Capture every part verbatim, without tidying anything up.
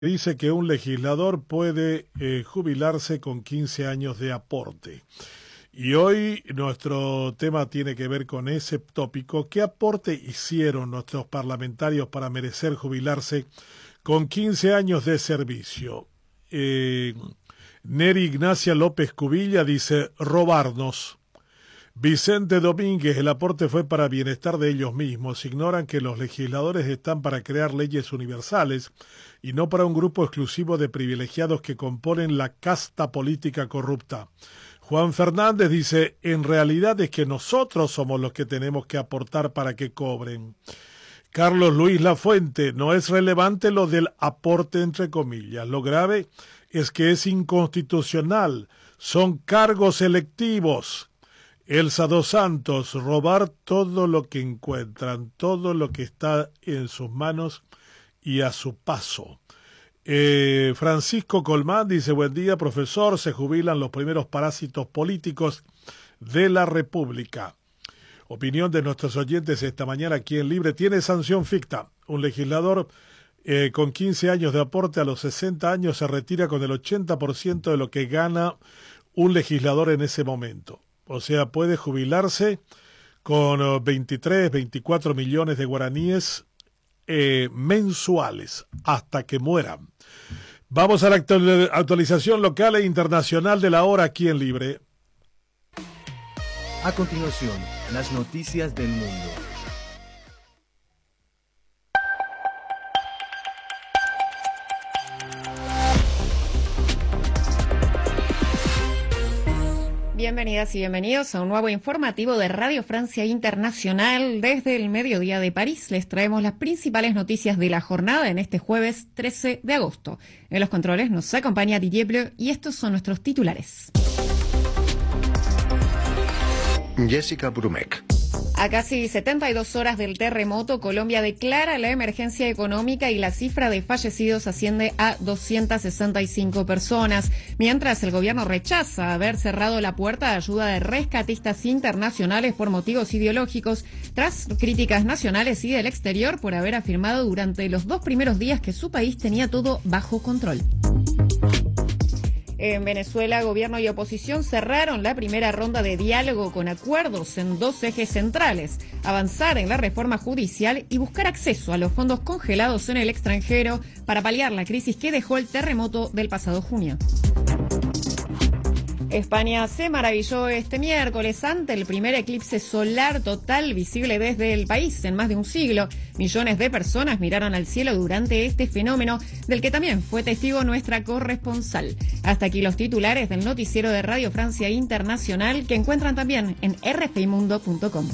Dice que un legislador puede eh, jubilarse con quince años de aporte. Y hoy nuestro tema tiene que ver con ese tópico. ¿Qué aporte hicieron nuestros parlamentarios para merecer jubilarse con quince años de servicio? Eh, Neri Ignacia López Cubilla dice, robarnos. Vicente Domínguez, el aporte fue para bienestar de ellos mismos. Ignoran que los legisladores están para crear leyes universales y no para un grupo exclusivo de privilegiados que componen la casta política corrupta. Juan Fernández dice, en realidad es que nosotros somos los que tenemos que aportar para que cobren. Carlos Luis Lafuente, no es relevante lo del aporte entre comillas. Lo grave es que es inconstitucional. Son cargos electivos. Elsa dos Santos, robar todo lo que encuentran, todo lo que está en sus manos y a su paso. Eh, Francisco Colmán dice, buen día, profesor, se jubilan los primeros parásitos políticos de la República. Opinión de nuestros oyentes esta mañana aquí en Libre. Tiene sanción ficta. Un legislador eh, con quince años de aporte a los sesenta años se retira con el ochenta por ciento de lo que gana un legislador en ese momento. O sea, puede jubilarse con veintitrés, veinticuatro millones de guaraníes eh, mensuales hasta que mueran. Vamos a la actual, actualización local e internacional de la hora aquí en Libre. A continuación, las noticias del mundo. Bienvenidas y bienvenidos a un nuevo informativo de Radio Francia Internacional. Desde el mediodía de París les traemos las principales noticias de la jornada en este jueves trece de agosto. En los controles nos acompaña Didier Bleu y estos son nuestros titulares. Jessica Brumek. A casi setenta y dos horas del terremoto, Colombia declara la emergencia económica y la cifra de fallecidos asciende a doscientas sesenta y cinco personas, mientras el gobierno rechaza haber cerrado la puerta de ayuda de rescatistas internacionales por motivos ideológicos, tras críticas nacionales y del exterior por haber afirmado durante los dos primeros días que su país tenía todo bajo control. En Venezuela, gobierno y oposición cerraron la primera ronda de diálogo con acuerdos en dos ejes centrales: avanzar en la reforma judicial y buscar acceso a los fondos congelados en el extranjero para paliar la crisis que dejó el terremoto del pasado junio. España se maravilló este miércoles ante el primer eclipse solar total visible desde el país en más de un siglo. Millones de personas miraron al cielo durante este fenómeno, del que también fue testigo nuestra corresponsal. Hasta aquí los titulares del noticiero de Radio Francia Internacional, que encuentran también en r f i mundo punto com.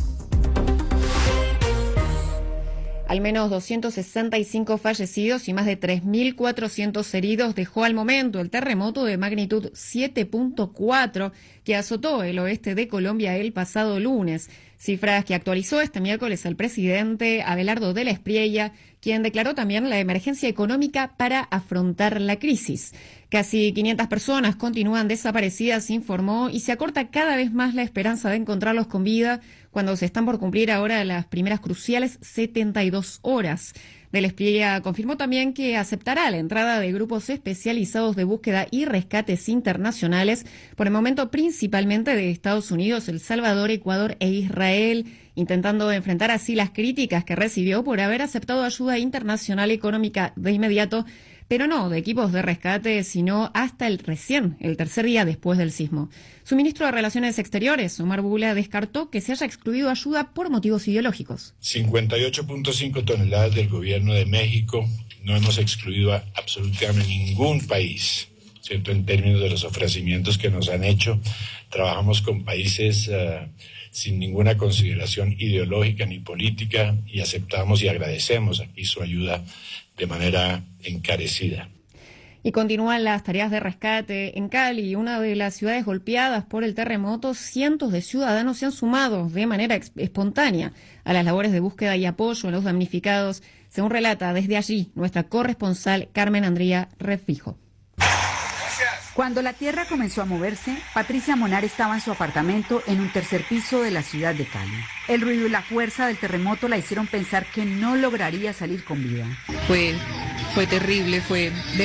Al menos doscientos sesenta y cinco fallecidos y más de tres mil cuatrocientos heridos dejó al momento el terremoto de magnitud siete punto cuatro que azotó el oeste de Colombia el pasado lunes. Cifras que actualizó este miércoles el presidente Abelardo de la Espriella, quien declaró también la emergencia económica para afrontar la crisis. Casi quinientas personas continúan desaparecidas, informó, y se acorta cada vez más la esperanza de encontrarlos con vida cuando se están por cumplir ahora las primeras cruciales setenta y dos horas. De la Espriella confirmó también que aceptará la entrada de grupos especializados de búsqueda y rescates internacionales, por el momento principalmente de Estados Unidos, El Salvador, Ecuador e Israel, intentando enfrentar así las críticas que recibió por haber aceptado ayuda internacional económica de inmediato, pero no de equipos de rescate, sino hasta el recién, el tercer día después del sismo. Su ministro de Relaciones Exteriores, Omar Bula, descartó que se haya excluido ayuda por motivos ideológicos. cincuenta y ocho punto cinco toneladas del gobierno de México. No hemos excluido a absolutamente ningún país, ¿cierto? En términos de los ofrecimientos que nos han hecho. Trabajamos con países uh, sin ninguna consideración ideológica ni política y aceptamos y agradecemos aquí su ayuda de manera encarecida. Y continúan las tareas de rescate en Cali, una de las ciudades golpeadas por el terremoto. Cientos de ciudadanos se han sumado de manera espontánea a las labores de búsqueda y apoyo a los damnificados, según relata desde allí nuestra corresponsal Carmen Andrea Refijo. Cuando la tierra comenzó a moverse, Patricia Monar estaba en su apartamento en un tercer piso de la ciudad de Cali. El ruido y la fuerza del terremoto la hicieron pensar que no lograría salir con vida. Fue Fue terrible, fue